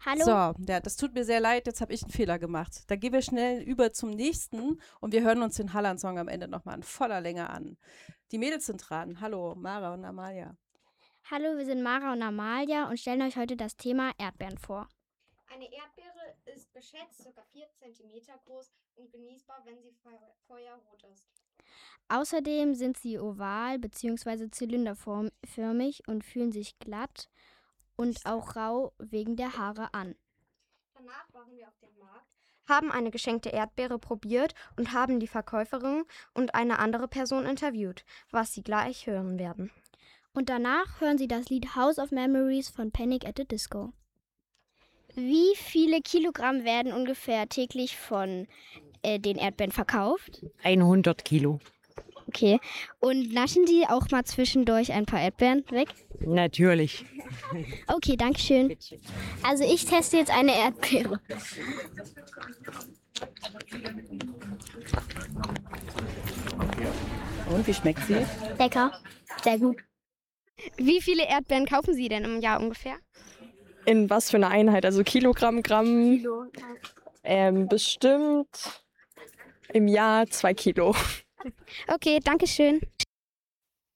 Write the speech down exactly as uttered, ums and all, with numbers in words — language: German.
Hallo. So, ja, das tut mir sehr leid, jetzt habe ich einen Fehler gemacht. Da gehen wir schnell über zum nächsten und wir hören uns den Halland-Song am Ende nochmal in voller Länge an. Die Mädels sind dran. Hallo, Mara und Amalia. Hallo, wir sind Mara und Amalia und stellen euch heute das Thema Erdbeeren vor. Eine Erdbeere ist geschätzt ca. vier Zentimeter groß und genießbar, wenn sie feuerrot ist. Außerdem sind sie oval bzw. zylinderförmig und fühlen sich glatt und auch rau wegen der Haare an. Danach waren wir auf dem Markt, haben eine geschenkte Erdbeere probiert und haben die Verkäuferin und eine andere Person interviewt, was Sie gleich hören werden. Und danach hören Sie das Lied House of Memories von Panic at the Disco. Wie viele Kilogramm werden ungefähr täglich von äh, den Erdbeeren verkauft? hundert Kilo. Okay. Und naschen Sie auch mal zwischendurch ein paar Erdbeeren weg? Natürlich. Okay, danke schön. Also ich teste jetzt eine Erdbeere. Und wie schmeckt sie? Lecker. Sehr gut. Wie viele Erdbeeren kaufen Sie denn im Jahr ungefähr? In was für eine Einheit? Also Kilogramm, Gramm? Kilo. Ähm, bestimmt im Jahr zwei Kilo. Okay, danke schön.